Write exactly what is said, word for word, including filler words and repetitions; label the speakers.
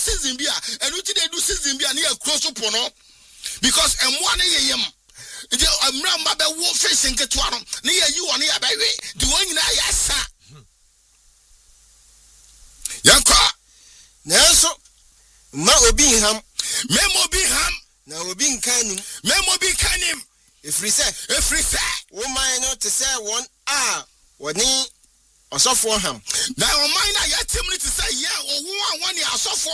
Speaker 1: season bia and we dey do season bia na cross up no because emwa na yeyem the amra mba wo fish nketo no na ye yi won ya ba we the one nyina ya sa yanka
Speaker 2: nanso ma obi ham
Speaker 1: memo bi ham
Speaker 2: na obi nkanim
Speaker 1: memo bi kanim
Speaker 2: efri se
Speaker 1: efri se
Speaker 2: wo man no te say one a woni osofo ham
Speaker 1: na o man na ya temni te say ya wo wo an woni asofo